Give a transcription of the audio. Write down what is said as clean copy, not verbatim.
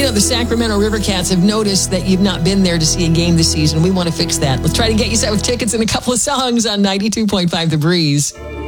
the Sacramento River Cats have noticed that you've not been there to see a game this season. We want to fix that. Let's try to get you set with tickets in a couple of songs on 92.5 The Breeze.